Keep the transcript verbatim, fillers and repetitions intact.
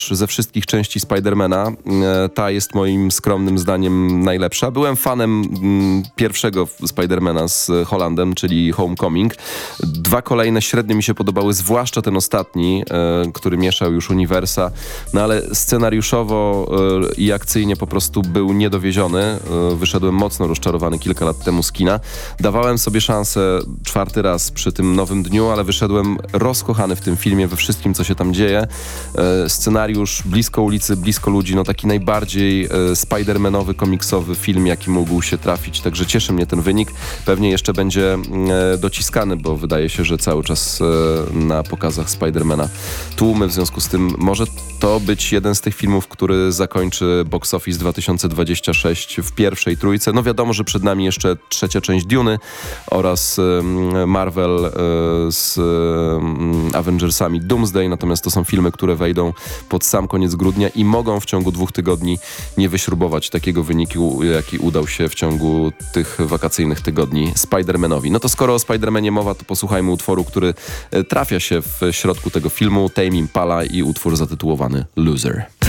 ze wszystkich części Spidermana. Ta jest moim skromnym zdaniem najlepsza. Byłem fanem mm, pierwszego Spidermana z Hollandem, czyli Homecoming. Dwa kolejne średnio mi się podobały, zwłaszcza ten ostatni, e, który mieszał już uniwersa, no ale scenariuszowo e, i akcyjnie po prostu był niedowieziony. E, wyszedłem mocno rozczarowany kilka lat temu z kina. Dawałem sobie szansę czwarty raz przy tym nowym dniu, ale wyszedłem rozkochany w tym filmie, we wszystkim, co się tam dzieje. E, scenariusz już blisko ulicy, blisko ludzi, no taki najbardziej e, spidermanowy, komiksowy film, jaki mógł się trafić, także cieszy mnie ten wynik. Pewnie jeszcze będzie e, dociskany, bo wydaje się, że cały czas e, na pokazach Spidermana tłumy, w związku z tym może to być jeden z tych filmów, który zakończy Box Office dwa tysiące dwudziesty szósty w pierwszej trójce. No wiadomo, że przed nami jeszcze trzecia część Duny oraz e, Marvel e, z e, Avengersami Doomsday, natomiast to są filmy, które wejdą pod sam koniec grudnia i mogą w ciągu dwóch tygodni nie wyśrubować takiego wyniku, jaki udał się w ciągu tych wakacyjnych tygodni Spider-Manowi. No to skoro o Spider-Manie mowa, to posłuchajmy utworu, który trafia się w środku tego filmu, Tame Impala i utwór zatytułowany Loser.